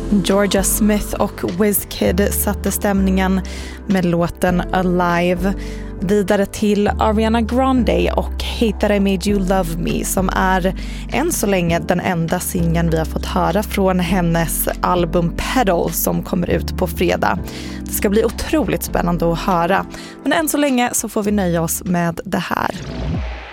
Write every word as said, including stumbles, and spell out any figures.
Georgia Smith och Wizkid satte stämningen med låten Alive. Vidare till Ariana Grande och Hate That I Made You Love Me, som är än så länge den enda singeln vi har fått höra från hennes album Pedal som kommer ut på fredag. Det ska bli otroligt spännande att höra, men än så länge så får vi nöja oss med det här.